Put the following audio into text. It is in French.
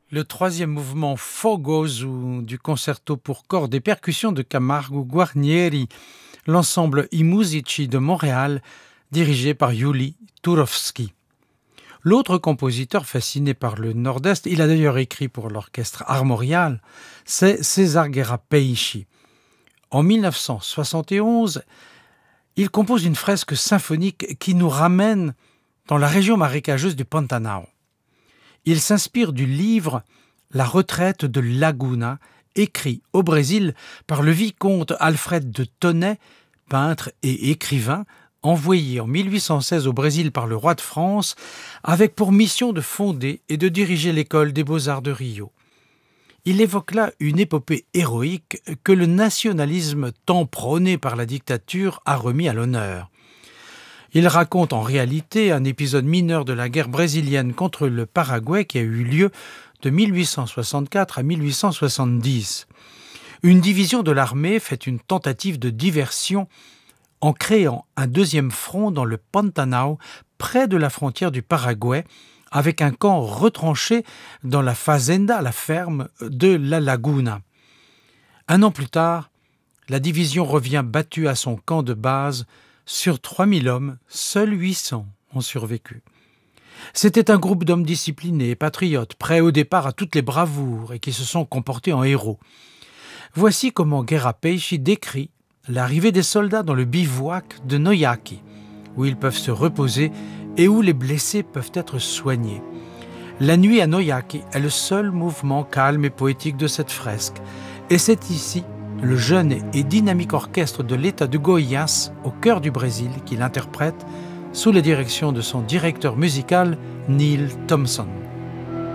Le troisième mouvement Fogoso du concerto pour cordes et percussions de Camargo Guarnieri, l'ensemble I Musici de Montréal, dirigé par Yuli Turovsky. L'autre compositeur fasciné par le Nord-Est, il a d'ailleurs écrit pour l'orchestre armorial, c'est César Guerra Peishi. En 1971, il compose une fresque symphonique qui nous ramène dans la région marécageuse du Pantanal. Il s'inspire du livre La retraite de Laguna, écrit au Brésil par le vicomte Alfred de Tonay, peintre et écrivain, envoyé en 1816 au Brésil par le roi de France, avec pour mission de fonder et de diriger l'école des beaux-arts de Rio. Il évoque là une épopée héroïque que le nationalisme tant prôné par la dictature a remis à l'honneur. Il raconte en réalité un épisode mineur de la guerre brésilienne contre le Paraguay qui a eu lieu de 1864 à 1870. Une division de l'armée fait une tentative de diversion en créant un deuxième front dans le Pantanal, près de la frontière du Paraguay, avec un camp retranché dans la fazenda, la ferme de La Laguna. Un an plus tard, la division revient battue à son camp de base. Sur 3000 hommes, seuls 800 ont survécu. C'était un groupe d'hommes disciplinés, patriotes, prêts au départ à toutes les bravoures et qui se sont comportés en héros. Voici comment Guerra Peishi décrit l'arrivée des soldats dans le bivouac de Noyaki, où ils peuvent se reposer et où les blessés peuvent être soignés. La nuit à Noyaki est le seul mouvement calme et poétique de cette fresque, et c'est ici le jeune et dynamique orchestre de l'État de Goiás, au cœur du Brésil, qui l'interprète sous la direction de son directeur musical, Neil Thompson.